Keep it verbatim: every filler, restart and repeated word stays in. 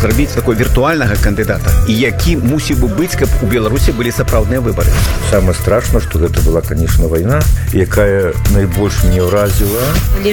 зрабіць такой віртуальнага кандыдата і які мусіў бы быць, каб у Беларусі былі сапраўдныя выбары? Самае страшна, што гэта была, конечно, вайна, якая найбольш не ўразіла. Але